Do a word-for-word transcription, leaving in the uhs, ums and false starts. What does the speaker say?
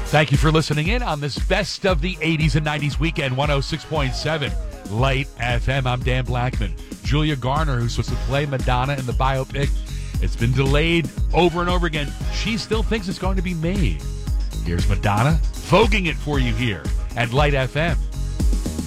Thank you for listening in on this Best of the eighties and nineties weekend, one oh six point seven Light F M. I'm Dan Blackman. Julia Garner, who's supposed to play Madonna in the biopic, it's been delayed over and over again. She still thinks it's going to be made. Here's Madonna voguing it for you here at Light F M.